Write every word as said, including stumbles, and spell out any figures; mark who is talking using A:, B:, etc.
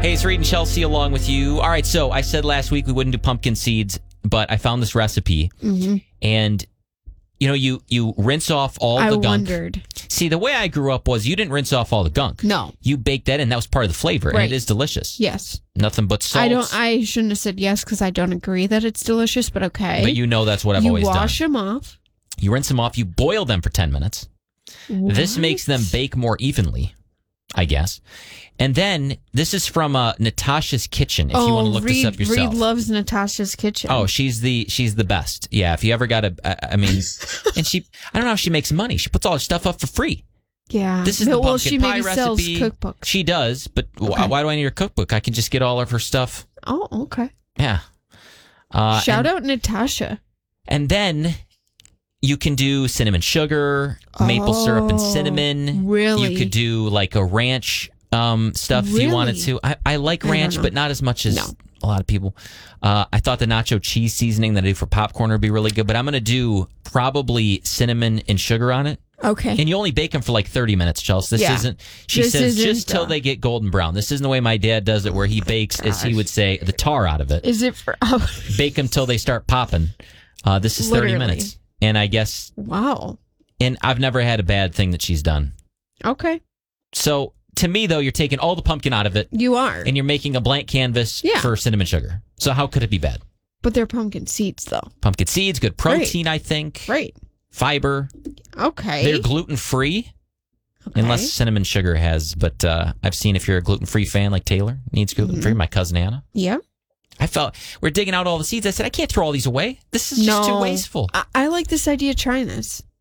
A: Hey, it's Reed and Chelsea along with you. All right, so I said last week we wouldn't do pumpkin seeds, but I found this recipe.
B: Mm-hmm.
A: And, you know, you, you rinse off all
B: I
A: the gunk.
B: wondered.
A: See, the way I grew up was you didn't rinse off all the gunk.
B: No.
A: You baked that in. That was part of the flavor,
B: Right.
A: and it is delicious.
B: Yes.
A: Nothing but salt.
B: I don't. I shouldn't have said yes because I don't agree that it's delicious, but okay.
A: But you know that's what I've
B: you
A: always done.
B: You wash them off.
A: You rinse them off. You boil them for ten minutes.
B: What?
A: This makes them bake more evenly, I guess. And then, this is from uh, Natasha's Kitchen, if
B: oh,
A: you want to look
B: Reed,
A: this up yourself.
B: Reed loves Natasha's Kitchen.
A: Oh, she's the she's the best. Yeah, if you ever got a, I, I mean, and she, I don't know how she makes money. She puts all her stuff up for free.
B: Yeah.
A: This is the
B: well,
A: pumpkin
B: she
A: pie
B: maybe sells
A: recipe.
B: cookbooks.
A: She does, but
B: Okay.
A: why, why do I need her cookbook? I can just get all of her stuff.
B: Oh, okay.
A: Yeah. Uh,
B: Shout
A: and,
B: out Natasha.
A: And then you can do cinnamon sugar, maple
B: Oh,
A: syrup and cinnamon.
B: really?
A: You could do like a ranch um, stuff if you wanted
B: Really?
A: to. I, I like
B: I don't
A: ranch,
B: know.
A: but not as much as
B: No.
A: a lot of people. Uh, I thought the nacho cheese seasoning that I do for popcorn would be really good, but I'm going to do probably cinnamon and sugar on it.
B: Okay.
A: And you only bake them for like thirty minutes, Chelsea. This
B: Yeah.
A: isn't, she
B: This
A: says,
B: isn't,
A: just till
B: uh,
A: they get golden brown. This isn't the way my dad does it, where he bakes, as he
B: Gosh.
A: would say, the tar out of it.
B: Is it for... Oh.
A: Bake them till they start popping. Uh, this is thirty
B: Literally.
A: minutes. And I guess,
B: Wow.
A: and I've never had a bad thing that she's done.
B: Okay.
A: So to me, though, you're taking all the pumpkin out of it
B: You are.
A: and you're making a blank canvas
B: Yeah.
A: for cinnamon sugar. So how could it be bad?
B: But they're pumpkin seeds, though.
A: Pumpkin seeds, good protein, I think.
B: Right.
A: Fiber.
B: Okay.
A: They're gluten free.
B: okay.
A: Unless cinnamon sugar has, but uh, I've seen if you're a gluten-free fan like Taylor, needs gluten-free,
B: Mm-hmm.
A: my cousin Anna.
B: Yeah.
A: I felt, we're digging out all the seeds. I said, I can't throw all these away. This is
B: No.
A: just too wasteful.
B: I, I like this idea of trying this.